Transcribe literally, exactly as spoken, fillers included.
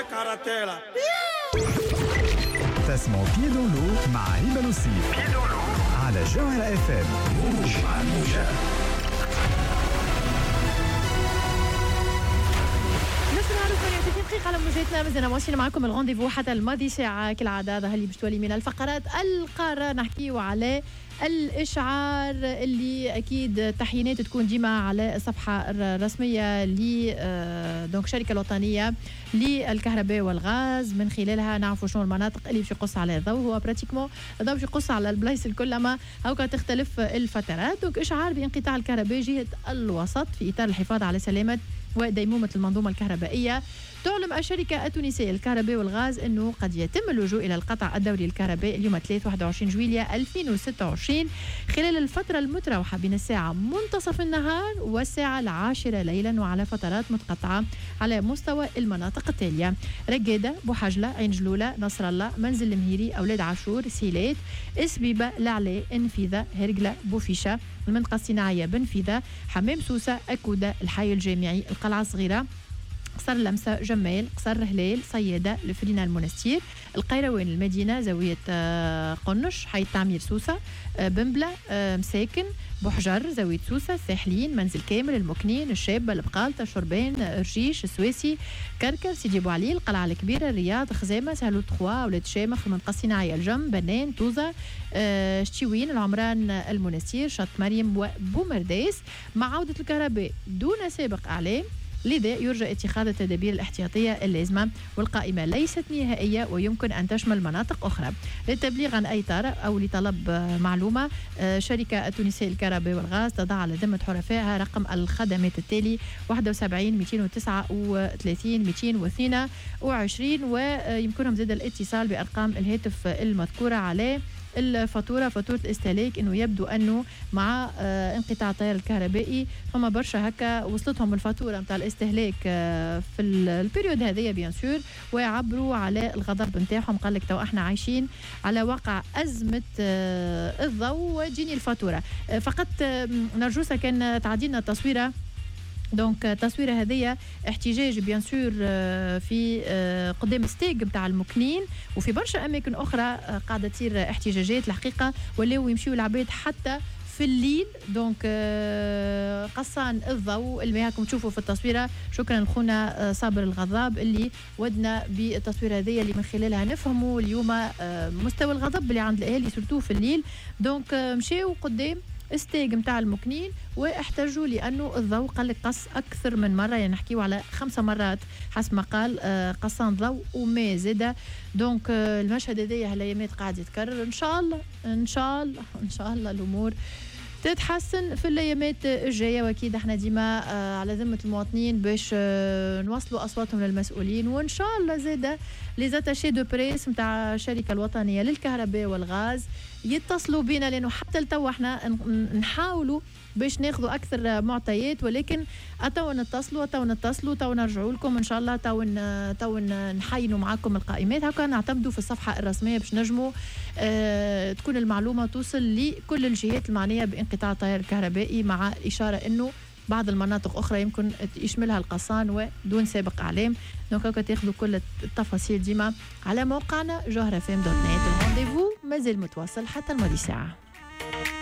كاراتيلا. تسمع بيدو لو مع هبة لوسيف على جوهرة اف ام. موج مع الموجة. دقيقة على موجتنا مازلنا ماشيين معكم الغونديفو حتى الماضي ساعة كالعادة. هذا اللي باش تولي من الفقرات القارة نحكيو على الإشعار اللي أكيد تحيينات تكون ديما على الصفحة الرسمية ل دونك الشركة الوطنية للكهرباء والغاز. من خلالها نعرفوا شنو المناطق اللي باش يقص على الضوء. هو براتيكمون الضوء باش يقص على البلايص الكل، اما هاكا تختلف الفترات. دونك إشعار بانقطاع الكهرباء جهة الوسط في إطار الحفاظ على سلامة وديمومة المنظومة الكهربائية. تعلم الشركة التونسية للكهرباء والغاز أنه قد يتم اللجوء إلى القطع الدوري للكهرباء اليوم ثلاثة وواحد وعشرين جويلية ألفين وستة وعشرين خلال الفترة المتراوحة بين الساعة منتصف النهار والساعة العاشرة ليلا وعلى فترات متقطعة على مستوى المناطق التالية: رقادة، بوحجلة، عين جلولة، نصر الله، منزل المهيري، أولاد عاشور، سيلات، إسبيبة، لعلي، انفيذة، هرقلة، بوفيشة، المنطقة الصناعية بنفيذة، حمام سوسة، أكودة، الحي الجامعي، القلعة الصغيرة، قصر لمسة، جمال، قصر هلال، صيادة، الفرينة، المنستير، القيروان، المدينة، زاوية قنش، حي التعمير سوسة، بنبلة، مساكن، بوحجر، زاوية سوسة، الساحلين، منزل كامل، المكنين، الشابة، البقالة، شربان، رجيش، السويسي، كركر، سيدي بو علي، القلعة الكبيرة، الرياض، خزامة، سهلو تخوا، أولاد شامخ، المنطقة الصناعية الجم، بنان، توزة، شتيوين، العمران، المنستير، شط مريم وبومرداس. مع عودة الكهرباء دون سابق إعلام، لذا يرجى اتخاذ التدابير الاحتياطية اللازمة، والقائمة ليست نهائية ويمكن أن تشمل مناطق أخرى. للتبليغ عن أي طارئ أو لطلب معلومة، شركة التونسية للكهرباء والغاز تضع على ذمة حرفائها رقم الخدمات التالي: واحد وسبعين مئتين وتسعة وثلاثين مئتين واثنين وعشرين، ويمكنهم زاد الاتصال بأرقام الهاتف المذكورة على الفاتورة، فاتورة الاستهلاك. انه يبدو انه مع آه انقطاع التيار الكهربائي فما برشا هكا وصلتهم الفاتورة نتاع الاستهلاك آه في البريود هذه بيان سور، ويعبروا على الغضب نتاعهم. قال لك تو احنا عايشين على واقع أزمة آه الضوء وتجيني الفاتورة. آه فقط آه نرجوسا كان تعدينا التصويرة. دونك التصويره هذه احتجاج بيان سور في قدام ستيج بتاع المكنين، وفي برشا اماكن اخرى قاعده تصير احتجاجات الحقيقه، ولاو يمشيو العباد حتى في الليل. دونك قصان الضوء اللي هاكم تشوفوا في التصويره. شكرا لخونا صابر الغضاب اللي ودنا بالتصويره هذه اللي من خلالها نفهموا اليوم مستوى الغضب اللي عند الاهالي سورتو في الليل. دونك مشاو قدام استيج متاع المكنين واحتجوا لانه الضوء قال لك قص اكثر من مره، يعني نحكيو على خمسه مرات حسب ما قال قصان ضوء وما زاد. دونك المشهد هذايا هالايامات قاعد يتكرر. ان شاء الله ان شاء الله ان شاء الله الامور تتحسن في الايامات الجايه، واكيد احنا ديما على ذمه المواطنين باش نوصلوا اصواتهم للمسؤولين. وان شاء الله زاده لي زاتاشي دو بريس نتاع الشركه الوطنيه للكهرباء والغاز يتصلوا بنا، لانه حتى لتو احنا نحاولوا باش ناخذوا اكثر معطيات، ولكن اتو نتصلوا اتو نتصلوا تو نرجعوا لكم ان شاء الله. تو تو نحينوا معكم القائمات هكا، نعتمدوا في الصفحه الرسميه باش نجموا اه تكون المعلومه توصل لكل الجهات المعنيه بانقطاع التيار الكهربائي، مع اشاره انه بعض المناطق اخرى يمكن يشملها القصان ودون سابق اعلام. دونك هكا تاخذوا كل التفاصيل ديما على موقعنا جوهرة فام دوت نت. الرونديفو مازال متواصل حتى الماضي ساعه.